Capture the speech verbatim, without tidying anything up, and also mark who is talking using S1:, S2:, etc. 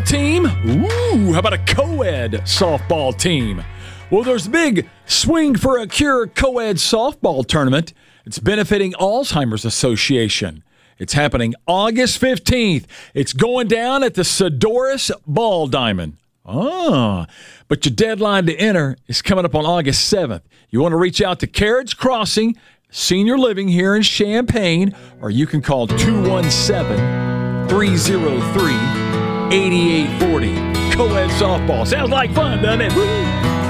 S1: softball team? Ooh, how about a co-ed softball team? Well, there's a big Swing for a Cure co-ed softball tournament. It's benefiting Alzheimer's Association. It's happening August fifteenth. It's going down at the Sodorus Ball Diamond. Ah, but your deadline to enter is coming up on August seventh. You want to reach out to Carriage Crossing Senior Living here in Champaign, or you can call two one seven, three oh three, eight eight four oh. Co-ed softball. Sounds like fun, doesn't it? Woo!